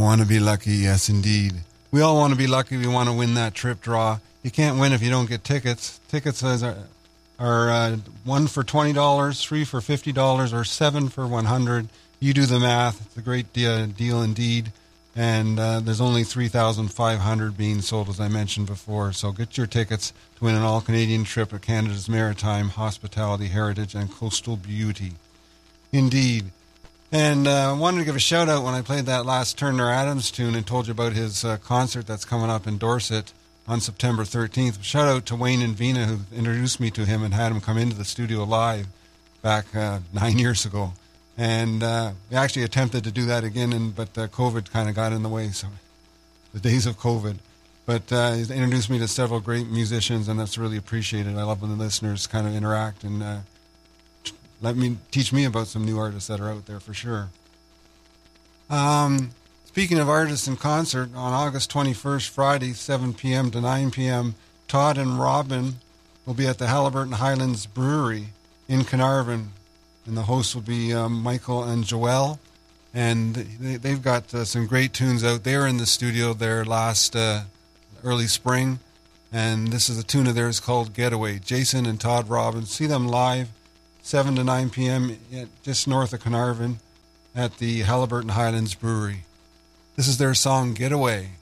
want to be lucky, yes indeed. We all want to be lucky. We want to win that trip draw. You can't win if you don't get tickets. Tickets are one for $20, three for $50, or seven for $100. You do the math. It's a great deal indeed. And there's only 3,500 being sold, as I mentioned before. So get your tickets to win an all-Canadian trip to Canada's maritime hospitality, heritage, and coastal beauty. Indeed. And I wanted to give a shout-out when I played that last Turner Adams tune and told you about his concert that's coming up in Dorset on September 13th. Shout-out to Wayne and Vina, who introduced me to him and had him come into the studio live back 9 years ago. And we actually attempted to do that again, but COVID kind of got in the way, so the days of COVID. But he's introduced me to several great musicians, and that's really appreciated. I love when the listeners kind of interact and teach me about some new artists that are out there for sure. Speaking of artists in concert, on August 21st, Friday, 7 p.m. to 9 p.m., Todd and Robin will be at the Haliburton Highlands Brewery in Carnarvon. And the hosts will be Michael and Joelle. And they've got some great tunes out. They were in the studio there last early spring. And this is a tune of theirs called Getaway. Jason and Todd Robbins. See them live, 7 to 9 p.m. Just north of Carnarvon at the Haliburton Highlands Brewery. This is their song, Getaway.